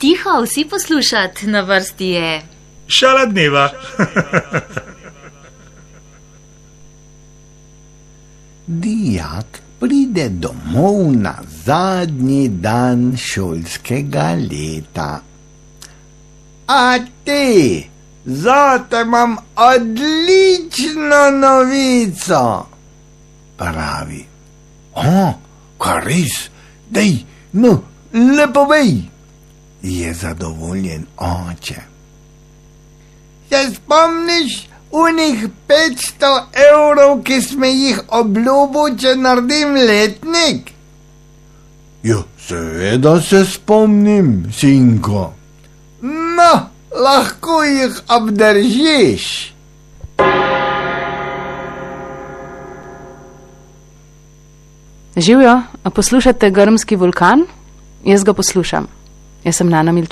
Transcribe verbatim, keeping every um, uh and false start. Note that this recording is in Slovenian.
Tiho, vsi poslušat, na vrsti je Šala dneva. Dijak pride domov na zadnji dan šolskega leta. A ti, zate imam odlično novico, pravi. O, kar res, dej, no, le povej, je zadovoljen oče. Se spomniš unih petsto evrov, ki sme jih obljubil, če naredim letnik? Jo, seveda se spomnim, sinko. No, lahko jih obdržiš. Živjo, a poslušate Grmski vulkan? Jaz ga poslušam. Jaz sem Nana Milčan.